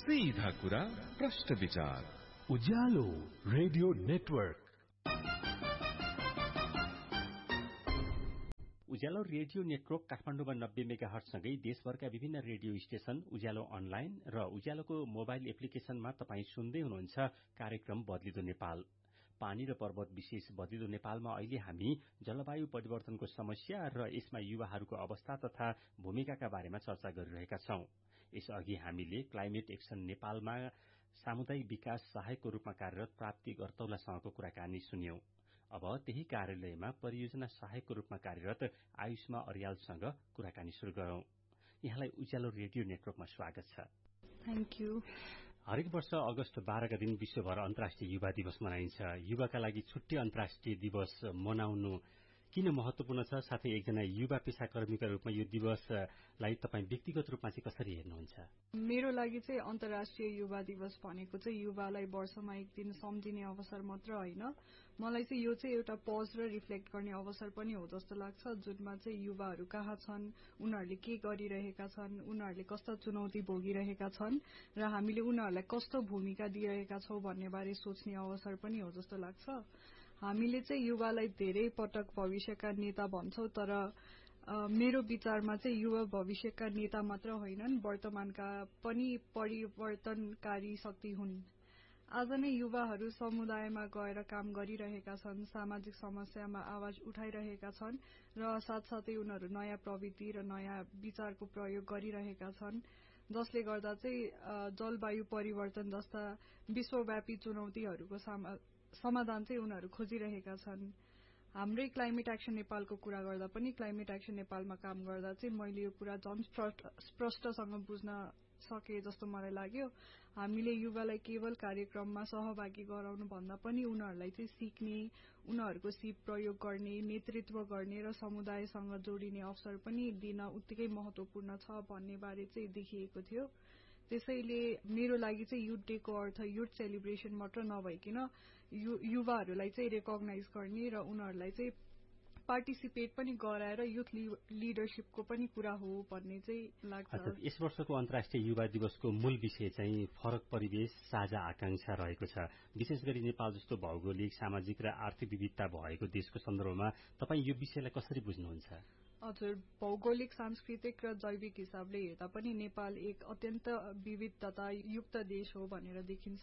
सीधा कुरा प्रश्न विचार उज्यालो रेडियो नेटवर्क। उज्यालो रेडियो नेटवर्क काठमाडौँमा 90 मेगाहर्जसँगै देशभरका विभिन्न रेडियो स्टेशन, उज्यालो अनलाइन र उज्यालोको मोबाइल एप्लिकेशनमा तपाईँ सुन्दै हुनुहुन्छ कार्यक्रम बदलिदो नेपाल। पानी र पर्वत विशेष बदलिदो नेपालमा अहिले हामी जलवायु परिवर्तनको समस्या र यसमा युवाहरूको अवस्था तथा भूमिकाका बारेमा चर्चा गरिरहेका छौं। यसअघि हामीले क्लाइमेट एक्सन नेपालमा सामुदायिक विकास सहायकको रूपमा कार्यरत प्राप्ति गर्तौलासँगको कुराकानी सुन्यौं। अब त्यही कार्यालयमा परियोजना सहायकको रूपमा कार्यरत आयुष्मा अर्यालसँग कुराकानी शुरू गरौं। यहाँलाई उज्यालो रेडियो नेटवर्कमा स्वागत छ। Thank you. हरेक वर्ष अगस्त 12 का दिन विश्वभर अन्तर्राष्ट्रिय युवा दिवस मनाइन्छ। युवाका लागि छुट्टै अन्तर्राष्ट्रिय दिवस मनाउनु किन महत्वपूर्ण छ, साथै एकजना युवा पेशाकर्मीका रूपमा यो दिवसलाई तपाईँ व्यक्तिगत रूपमा चाहिँ कसरी हेर्नुहुन्छ? मेरो लागि चाहिँ अन्तर्राष्ट्रिय युवा दिवस भनेको चाहिँ युवालाई वर्षमा एक दिन सम्झिने अवसर मात्र होइन, मलाई चाहिँ यो चाहिँ एउटा पज र रिफ्लेक्ट गर्ने अवसर पनि हो जस्तो लाग्छ, जुनमा चाहिँ युवाहरू कहाँ छन्, उनीहरूले के गरिरहेका छन्, उनीहरूले कस्ता चुनौती भोगिरहेका छन् र हामीले उनीहरूलाई कस्तो भूमिका दिइरहेका छौं भन्ने बारे सोच्ने अवसर पनि हो जस्तो लाग्छ। हामीले चाहिँ युवालाई धेरै पटक भविष्यका नेता भन्छौं, तर मेरो विचारमा चाहिँ युवा भविष्यका नेता मात्र होइनन्, वर्तमानका पनि परिवर्तनकारी शक्ति हुन्। आज नै युवाहरू समुदायमा गएर काम गरिरहेका छन्, सामाजिक समस्यामा आवाज उठाइरहेका छन् र साथसाथै उनीहरू नयाँ प्रविधि र नयाँ विचारको प्रयोग गरिरहेका छन्, जसले गर्दा चाहिँ जलवायु परिवर्तन जस्ता विश्वव्यापी चुनौतीहरूको समाधान चाहिँ उनीहरू खोजिरहेका छन्। हाम्रै क्लाइमेट एक्सन नेपालको कुरा गर्दा पनि क्लाइमेट एक्सन नेपालमा काम गर्दा चाहिँ मैले यो कुरा झन् स्पष्टसँग बुझ्न सके जस्तो मलाई लाग्यो। हामीले युवालाई केवल कार्यक्रममा सहभागी गराउनु भन्दा पनि उनीहरूलाई चाहिँ सिक्ने, उनीहरूको सिप प्रयोग गर्ने, नेतृत्व गर्ने र समुदायसँग जोडिने अवसर पनि दिन उत्तिकै महत्वपूर्ण छ भन्ने बारे चाहिँ देखिएको थियो। त्यसैले मेरो लागि चाहिँ युथ डे को अर्थ युथ सेलिब्रेशन मात्र नभइकन युवाहरूलाई चाहिँ रेकग्नाइज गर्ने र उनीहरूलाई चाहिँ पार्टिसिपेट पनि गराएर युथ लिडरशिपको पनि कुरा हो भन्ने चाहिँ लाग्छ। यस वर्षको अन्तर्राष्ट्रिय युवा दिवसको मूल विषय चाहिँ फरक परिवेश साझा आकांक्षा रहेको छ। विशेष गरी नेपाल जस्तो भौगोलिक, सामाजिक र आर्थिक विविधता भएको देशको सन्दर्भमा तपाईँ यो विषयलाई कसरी बुझ्नुहुन्छ? हजुर, भौगोलिक, सांस्कृतिक र जैविक हिसाबले हेर्दा पनि नेपाल एक अत्यन्त विविधता युक्त देश हो भनेर देखिन्छ,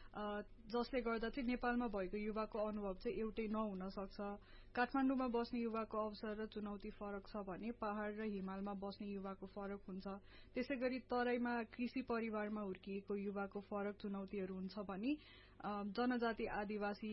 जसले गर्दा चाहिँ नेपालमा भएको युवाको अनुभव चाहिँ एउटै नहुन सक्छ। काठमाडौँमा बस्ने युवाको अवसर र चुनौती फरक छ भने पहाड़ र हिमालमा बस्ने युवाको फरक हुन्छ। त्यसै गरी तराईमा कृषि परिवारमा हुर्किएको युवाको फरक चुनौतीहरू हुन्छ भने जनजाति आदिवासी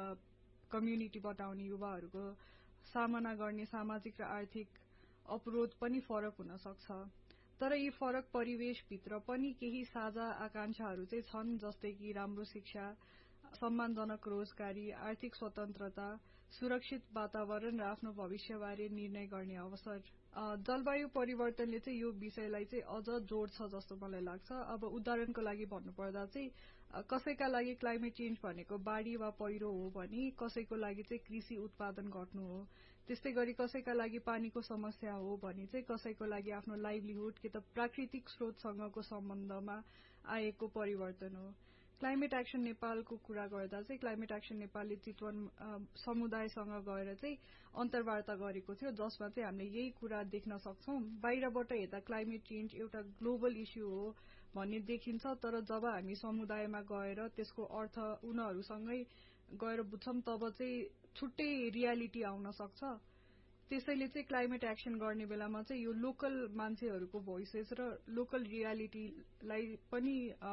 कम्युनिटीबाट आउने युवाहरूको सामना गर्ने सामाजिक र आर्थिक अवरोध पनि फरक हुन सक्छ। तर यी फरक परिवेशभित्र पनि केही साझा आकांक्षाहरू चाहिँ छन्, जस्तै कि राम्रो शिक्षा, सम्मानजनक रोजगारी, आर्थिक स्वतन्त्रता, सुरक्षित वातावरण र आफ्नो भविष्यबारे निर्णय गर्ने अवसर। जलवायु परिवर्तनले चाहिँ यो विषयलाई चाहिँ अझ जोड्छ जस्तो मलाई लाग्छ। अब उदाहरणको लागि भन्नुपर्दा चाहिँ कसैका लागि क्लाइमेट चेन्ज भनेको बाढ़ी वा पहिरो हो भने कसैको लागि चाहिँ कृषि उत्पादन घट्नु हो। त्यस्तै गरी कसैका लागि पानीको समस्या हो भने चाहिँ कसैको लागि आफ्नो लाइभलीहुड कि त प्राकृतिक स्रोतसँगको सम्बन्धमा आएको परिवर्तन हो। क्लाइमेट एक्सन नेपालको कुरा गर्दा चाहिँ क्लाइमेट एक्सन नेपालले चितवन समुदायसँग गएर चाहिँ अन्तर्वार्ता गरेको थियो, जसमा चाहिँ हामीले यही कुरा देख्न सक्छौं। बाहिरबाट हेर्दा क्लाइमेट चेन्ज एउटा ग्लोबल इस्यु हो भन्ने देखिन्छ, तर जब हामी समुदायमा गएर त्यसको अर्थ उनीहरूसँगै गएर बुझ्छौं तब चाहिँ छुट्टै रियालिटी आउन सक्छ। त्यसैले चाहिँ क्लाइमेट एक्सन गर्ने बेलामा चाहिँ यो लोकल मान्छेहरूको भोइसेस र लोकल रियालिटीलाई पनि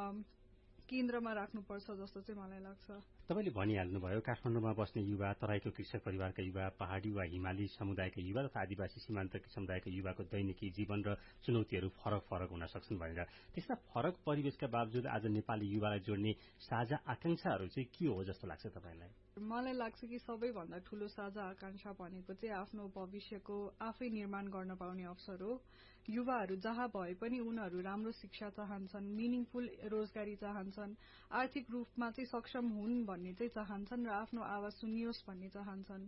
केन्द्रमा राख्नुपर्छ जस्तो चाहिँ मलाई लाग्छ। तपाईले भनिहाल्नुभयो काठमाडौँमा बस्ने युवा, तराईको कृषक परिवारका युवा, पहाड़ी वा हिमाली समुदायका युवा तथा आदिवासी सीमान्तकी समुदायका युवाको दैनिकी जीवन र चुनौतीहरू फरक फरक हुन सक्छन् भनेर। त्यस्ता फरक परिवेशका बावजुद आज नेपाली युवालाई जोड्ने साझा आकांक्षाहरू चाहिँ के हो जस्तो लाग्छ तपाईलाई? मलाई लाग्छ कि सबैभन्दा ठूलो साझा आकांक्षा भनेको चाहिँ आफ्नो भविष्यको आफै निर्माण गर्न पाउने अवसर हो। युवाहरू जहाँ भए पनि उनीहरू राम्रो शिक्षा चाहन्छन्, मिनिङफुल रोजगारी चाहन्छन्, आर्थिक रूपमा चाहिँ सक्षम हुन् भन्ने चाहिँ चाहन्छन् र आफ्नो आवाज सुनियोस् भन्ने चाहन्छन्।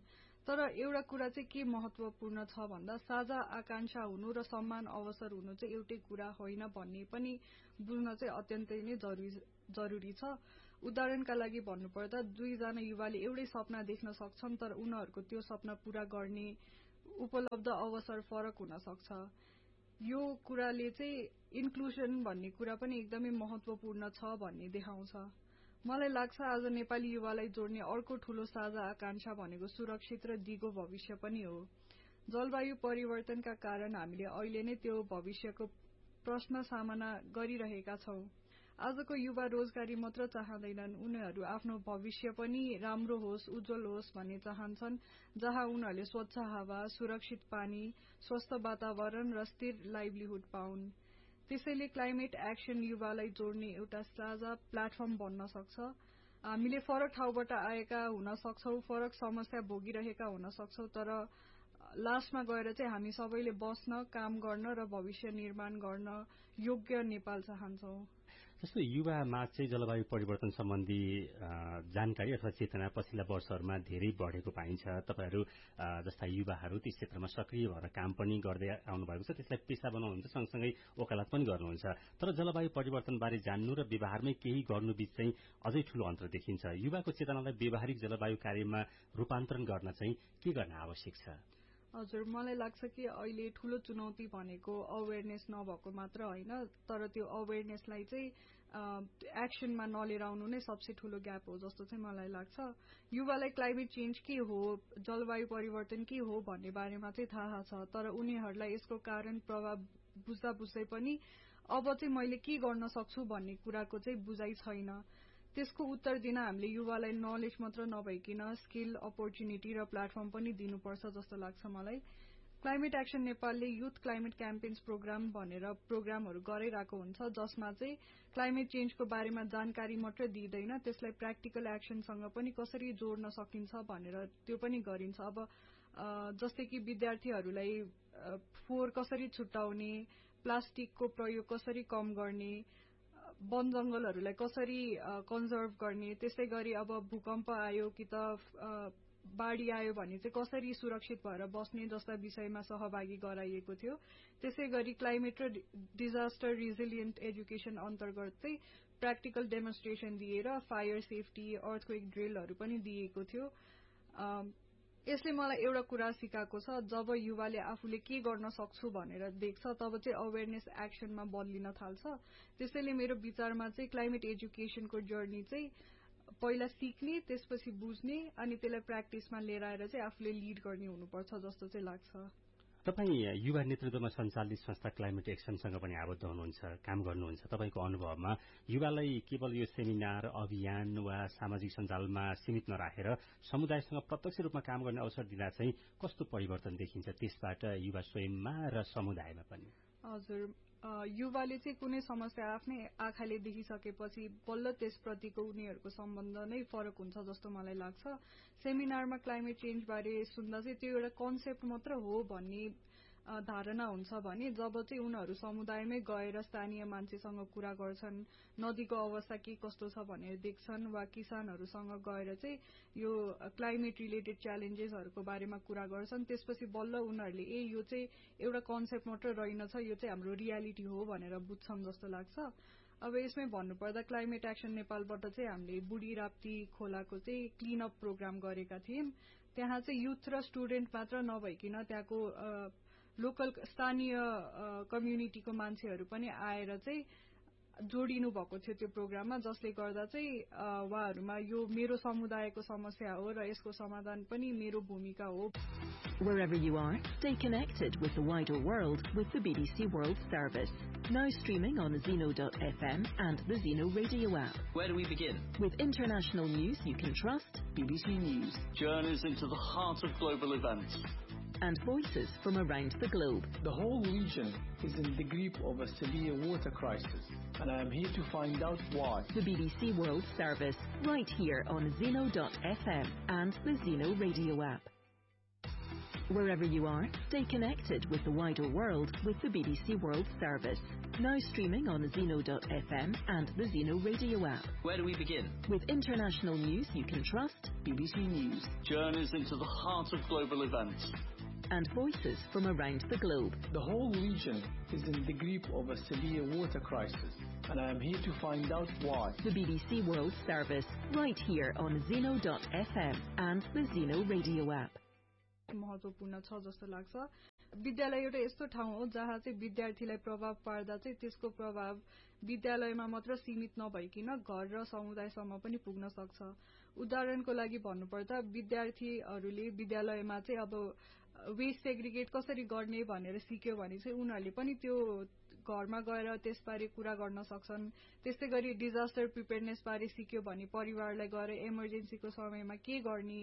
तर एउटा कुरा चाहिँ के महत्वपूर्ण छ भन्दा साझा आकांक्षा हुनु र सम्मान अवसर हुनु चाहिँ एउटै कुरा होइन भन्ने पनि बुझ्न चाहिँ अत्यन्तै नै जरुरी छ। उदाहरणका लागि भन्नुपर्दा दुईजना युवाले एउटै सपना देख्न सक्छन्, तर उनीहरूको त्यो सपना पूरा गर्ने उपलब्ध अवसर फरक हुन सक्छ। यो कुराले चाहिँ इन्क्लुजन भन्ने कुरा पनि एकदमै महत्वपूर्ण छ भन्ने देखाउँछ। मलाई लाग्छ आज नेपाली युवालाई जोड्ने अर्को ठूलो साझा आकांक्षा भनेको सुरक्षित र दिगो भविष्य पनि हो। जलवायु परिवर्तनका कारण हामीले अहिले नै त्यो भविष्यको प्रश्न सामना गरिरहेका छौं। आजको युवा रोजगारी मात्र चाहँदैनन्, उनीहरू आफ्नो भविष्य पनि राम्रो होस्, उज्जवल होस् भन्ने चाहन्छन्, जहाँ उनीहरूले स्वच्छ हावा, सुरक्षित पानी, स्वस्थ वातावरण र स्थिर लाइभलीहुड पाउन्। त्यसैले क्लाइमेट एक्सन युवालाई जोड्ने एउटा साझा प्लेटफर्म बन्न सक्छ। हामीले फरक ठाउँबाट आएका हुन सक्छौं, फरक समस्या भोगिरहेका हुन सक्छौं, तर लास्टमा गएर चाहिँ हामी सबैले बस्न, काम गर्न र भविष्य निर्माण गर्न योग्य नेपाल चाहन्छौं। जस्तो युवामा चाहिँ जलवायु परिवर्तन सम्बन्धी जानकारी अथवा चेतना पछिल्ला वर्षहरूमा धेरै बढेको पाइन्छ। तपाईहरू जस्ता युवाहरू त्यस क्षेत्रमा सक्रिय भएर काम पनि गर्दै आउनु भएको छ, त्यसलाई पेशा बनाउनुहुन्छ, सँगसँगै वकालत पनि गर्नुहुन्छ। तर जलवायु परिवर्तनबारे जान्नु र व्यवहारमै केही गर्नुबीच चाहिँ अझै ठूलो अन्तर देखिन्छ। युवाको चेतनालाई व्यवहारिक जलवायु कार्यमा रूपान्तरण गर्न चाहिँ के गर्न आवश्यक छ? हजुर, मलाई लाग्छ कि अहिले ठूलो चुनौती भनेको अवेरनेस नभएको मात्र होइन, तर त्यो अवेरनेसलाई चाहिँ एक्सनमा नलिएर आउनु नै सबसे ठूलो ग्याप हो जस्तो चाहिँ मलाई लाग्छ। युवालाई क्लाइमेट चेन्ज के हो, जलवायु परिवर्तन के हो भन्ने बारेमा चाहिँ थाहा छ, तर उनीहरूलाई यसको कारण प्रभाव बुझ्दा बुझ्दै पनि अब चाहिँ मैले के गर्न सक्छु भन्ने कुराको चाहिँ बुझाइ छैन। त्यसको उत्तर दिन हामीले युवालाई नलेज मात्र नभइकन स्किल, अपर्च्युनिटी र प्लेटफर्म पनि दिनुपर्छ जस्तो लाग्छ मलाई। क्लाइमेट एक्सन नेपालले युथ क्लाइमेट क्याम्पेन्स प्रोग्राम भनेर प्रोग्रामहरू गराइरहेको हुन्छ, जसमा चाहिँ क्लाइमेट चेन्जको बारेमा जानकारी मात्र दिँदैन, त्यसलाई प्र्याक्टिकल एक्सनसँग पनि कसरी जोड्न सकिन्छ भनेर त्यो पनि गरिन्छ। अब जस्तै कि विद्यार्थीहरूलाई फोहोर कसरी छुट्याउने, प्लास्टिकको प्रयोग कसरी कम गर्ने, वन जंगलहरूलाई कसरी कन्जर्भ गर्ने, त्यसै गरी अब भूकम्प आयो कि त बाढ़ी आयो भने चाहिँ कसरी सुरक्षित भएर बस्ने जस्ता विषयमा सहभागी गराइएको थियो। त्यसै गरी क्लाइमेट र डिजास्टर रिजिलियन्ट एजुकेसन अन्तर्गत चाहिँ प्र्याक्टिकल डेमोन्स्ट्रेसन दिएर फायर सेफ्टी, अर्थक्वेक ड्रिलहरू पनि दिएको थियो। यसले मलाई एउटा कुरा सिकाएको छ, जब युवाले आफूले के गर्न सक्छु भनेर देख्छ तब चाहिँ अवेरनेस एक्सनमा बदलिन थाल्छ। त्यसैले मेरो विचारमा चाहिँ क्लाइमेट एजुकेसनको जर्नी चाहिँ पहिला सिक्ने, त्यसपछि बुझ्ने अनि त्यसलाई प्र्याक्टिसमा लिएर आएर चाहिँ आफूले लिड गर्ने हुनुपर्छ जस्तो चाहिँ लाग्छ। तपाईँ युवा नेतृत्वमा सञ्चालित संस्था क्लाइमेट एक्सनसँग पनि आबद्ध हुनुहुन्छ, काम गर्नुहुन्छ। तपाईँको अनुभवमा युवालाई केवल यो सेमिनार, अभियान वा सामाजिक सञ्जालमा सीमित नराखेर समुदायसँग प्रत्यक्ष रूपमा काम गर्ने अवसर दिँदा चाहिँ कस्तो परिवर्तन देखिन्छ त्यसबाट युवा स्वयंमा र समुदायमा पनि? हजुर, युवाले चाहिँ कुनै समस्या आफ्नै आँखाले देखिसकेपछि बल्ल त्यसप्रतिको उनीहरूको सम्बन्ध नै फरक हुन्छ जस्तो मलाई लाग्छ। सेमिनारमा क्लाइमेट चेन्ज बारे सुन्दा चाहिँ त्यो एउटा कन्सेप्ट मात्र हो भन्ने धारणा हुन्छ भने जब चाहिँ उनीहरू समुदायमै गएर स्थानीय मान्छेसँग कुरा गर्छन्, नदीको अवस्था के कस्तो छ भनेर देख्छन् वा किसानहरूसँग गएर चाहिँ यो क्लाइमेट रिलेटेड च्यालेन्जेसहरूको बारेमा कुरा गर्छन्, त्यसपछि बल्ल उनीहरूले यो चाहिँ एउटा कन्सेप्ट मात्र रहेनछ, यो चाहिँ हाम्रो रियालिटी हो भनेर बुझ्छन् जस्तो लाग्छ। अब यसमै भन्नुपर्दा क्लाइमेट एक्सन नेपालबाट चाहिँ हामीले बुढी राप्ती खोलाको चाहिँ क्लिनअप प्रोग्राम गरेका थियौं। त्यहाँ चाहिँ युथ र स्टुडेन्ट मात्र नभइकन त्यहाँको लोकल स्थानीय कम्युनिटीको मान्छेहरू पनि आएर चाहिँ जोडिनु भएको थियो त्यो प्रोग्राममा, जसले गर्दा चाहिँ उहाँहरूमा यो मेरो समुदायको समस्या हो र यसको समाधान पनि मेरो भूमिका हो। Wherever you are, stay connected with the wider world with the BBC World Service. Now streaming on Zeno.fm and the Zeno radio app. Where do we begin? With international news you can trust. BBC News. Journeys into the heart of global events. And voices from around the globe. The whole region is in the grip of a severe water crisis, and I am here to find out why. The BBC World Service, right here on Zeno.fm and the Zeno radio app. Wherever you are, stay connected with the wider world with the BBC World Service. Now streaming on Zeno.fm and the Zeno radio app. Where do we begin? With international news you can trust, BBC News. Journeys into the heart of global events. And voices from around the globe. The whole region is in the grip of a severe water crisis, and I am here to find out why. The BBC World Service, right here on Zeno.fm and the Zeno radio app. महत्वपूर्ण छ जस्तो लाग्छ। विद्यालय एउटा यस्तो ठाउँ हो जहाँ चाहिँ विद्यार्थीलाई प्रभाव पार्दा चाहिँ त्यसको प्रभाव विद्यालयमा मात्र सीमित नभइकिन घर र समुदायसम्म पनि पुग्न सक्छ। उदाहरणको लागि भन्नुपर्दा विद्यार्थीहरूले विद्यालयमा चाहिँ अब वेस्ट सेग्रिगेट कसरी गर्ने भनेर सिक्यो भने चाहिँ उनीहरूले पनि त्यो घरमा गएर त्यसबारे कुरा गर्न सक्छन्। त्यस्तै गरी डिजास्टर प्रिपेयरनेस बारे सिक्यो भने परिवारलाई गएर इमर्जेन्सीको समयमा के गर्ने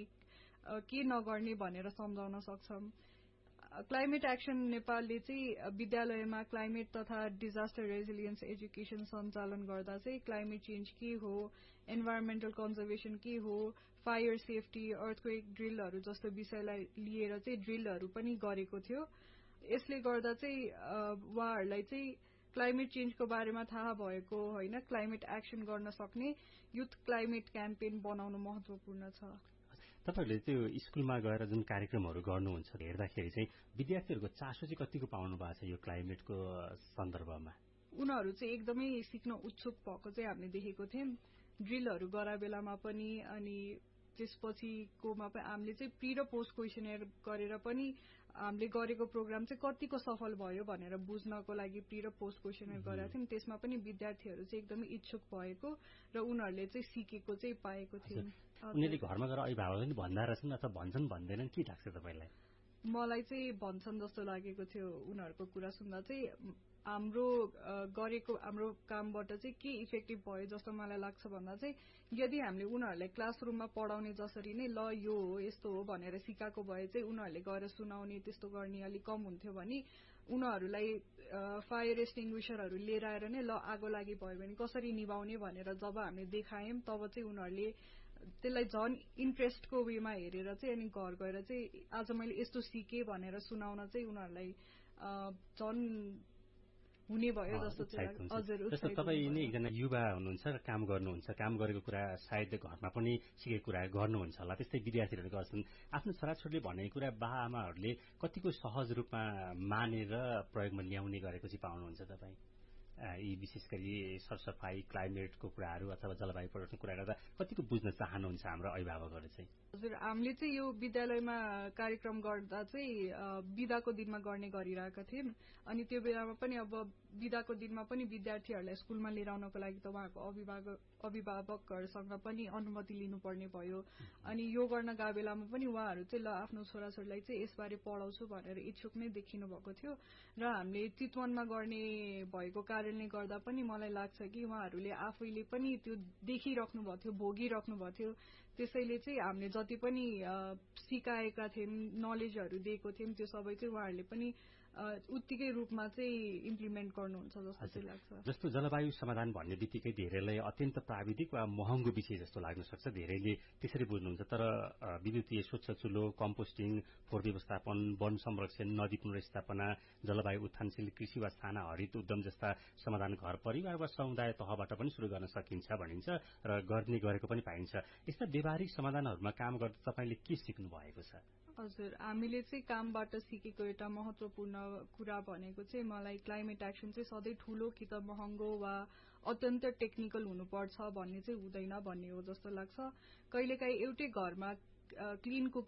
के नगर्ने भनेर सम्झाउन सक्छौं। क्लाइमेट एक्सन नेपालले चाहिँ विद्यालयमा क्लाइमेट तथा डिजास्टर रेजिलियन्स एजुकेसन सञ्चालन गर्दा चाहिँ क्लाइमेट चेन्ज के हो, एन्भाइरोमेन्टल कन्जर्भेसन के हो, फायर सेफ्टी, अर्थक्वेक ड्रिलहरू जस्तो विषयलाई लिएर चाहिँ ड्रिलहरू पनि गरेको थियो। यसले गर्दा चाहिँ उहाँहरूलाई चाहिँ क्लाइमेट चेन्जको बारेमा थाहा भएको होइन, क्लाइमेट एक्सन गर्न सक्ने युथ क्लाइमेट क्याम्पेन बनाउनु महत्वपूर्ण छ। तपाईहरुले त्यो स्कुलमा गएर जुन कार्यक्रमहरू गर्नुहुन्छ हेर्दाखेरि चाहिँ विद्यार्थीहरूको चासो चाहिँ कतिको पाउनु भएको छ यो क्लाइमेटको सन्दर्भमा? उनीहरू चाहिँ एकदमै सिक्न उत्सुक भएको चाहिँ हामीले देखेको थियौं। ड्रिलहरू गरा बेलामा पनि अनि त्यसपछिकोमा पनि हामीले चाहिँ प्री र पोस्ट क्वेशनर गरेर पनि हामीले गरेको प्रोग्राम चाहिँ कतिको सफल भयो भनेर बुझ्नको लागि प्री र पोस्ट क्वेशनर गरेका थियौं। त्यसमा पनि विद्यार्थीहरू चाहिँ एकदमै इच्छुक भएको र उनीहरूले चाहिँ सिकेको चाहिँ पाएको थियौं। उनीहरूले घरमा गएर अभिभावकले भन्दा रहेछन् अथवा भन्छन् भन्दैनन् के लाग्छ तपाईलाई? मलाई चाहिँ भन्छन् जस्तो लागेको थियो। उनीहरूको कुरा सुन्दा चाहिँ हाम्रो गरेको हाम्रो कामबाट चाहिँ के इफेक्टिभ भयो जस्तो मलाई लाग्छ भन्दा चाहिँ यदि हामीले उनीहरूलाई क्लासरुममा पढाउने जसरी नै ल यो हो यस्तो हो भनेर सिकाएको भए चाहिँ उनीहरूले गएर सुनाउने त्यस्तो गर्ने अलिक कम हुन्थ्यो भने उनीहरूलाई फायर एक्सटिङ्ग्विसरहरू लिएर आएर नै ल आगो लागि भयो भने कसरी निभाउने भनेर जब हामीले देखायौं तब चाहिँ उनीहरूले त्यसलाई झन् इन्ट्रेस्टको वेमा हेरेर चाहिँ अनि घर गएर चाहिँ आज मैले यस्तो सिकेँ भनेर सुनाउन चाहिँ उनीहरूलाई झन् हुने भयो जस्तो चाहिँ। हजुर, जस्तो तपाईँ नै एकजना युवा हुनुहुन्छ र काम गर्नुहुन्छ, काम गरेको कुरा सायद घरमा पनि सिकेको कुरा गर्नुहुन्छ होला, त्यस्तै विद्यार्थीहरूले गर्छन्। आफ्नो छोराछोरीले भनेको कुरा बा आमाहरूले कतिको सहज रूपमा मानेर प्रयोगमा ल्याउने गरेको चाहिँ पाउनुहुन्छ तपाईँ? यी विशेष गरी सरसफाई, क्लाइमेटको कुराहरू अथवा जलवायु परिवर्तनको कुरा गर्दा कतिको बुझ्न चाहनुहुन्छ हाम्रो अभिभावकहरू चाहिँ? हजुर, हामीले चाहिँ यो विद्यालयमा कार्यक्रम गर्दा चाहिँ बिदाको दिनमा गर्ने गरिरहेका थियौं। अनि त्यो बेलामा पनि अब बिदाको दिनमा पनि विद्यार्थीहरूलाई स्कुलमा लिएर आउनको लागि त उहाँको अभिभावकहरूसँग पनि अनुमति लिनुपर्ने भयो। अनि यो गर्न गए बेलामा पनि उहाँहरू चाहिँ ल आफ्नो छोराछोरीलाई चाहिँ यसबारे पढाउँछु भनेर इच्छुक नै देखिनु भएको थियो। र हामीले चितवनमा गर्ने भएको कारणले गर्दा पनि मलाई लाग्छ कि उहाँहरूले आफैले पनि त्यो देखिराख्नु भएको थियो, भोगिराख्नु भएको थियो। त्यसैले चाहिँ हामीले जति पनि सिकाएका थियौं, नलेजहरू दिएको थियौं, त्यो सबै चाहिँ उहाँहरूले पनि उत्तिकै रूपमा चाहिँ इम्प्लिमेन्ट गर्नुहुन्छ जस्तो चाहिँ लाग्छ। जस्तो जलवायु समाधान भन्ने बित्तिकै धेरैलाई अत्यन्त प्राविधिक वा महँगो विषय जस्तो लाग्न सक्छ, धेरैले त्यसरी बुझ्नुहुन्छ। तर विद्युतीय स्वच्छ चुलो, कम्पोस्टिङ, फोहोर व्यवस्थापन, वन संरक्षण, नदी पुनर्स्थापना, जलवायु उत्थानशील कृषि वा साना हरित उद्यम जस्ता समाधान घर परिवार वा समुदाय तहबाट पनि शुरू गर्न सकिन्छ भनिन्छ र गर्ने गरेको पनि पाइन्छ। यस्ता व्यावहारिक समाधानहरूमा काम गर्दा तपाईले के सिक्नु भएको छ? हजुर, हामीले चाहिँ कामबाट सिकेको एउटा महत्वपूर्ण कुरा भनेको चाहिँ मलाई क्लाइमेट एक्सन चाहिँ सधैँ ठूलो कि त महँगो वा अत्यन्त टेक्निकल हुनुपर्छ भन्ने चाहिँ हुँदैन भन्ने हो जस्तो लाग्छ। कहिलेकाहीँ एउटै घरमा क्लिन कुकिङ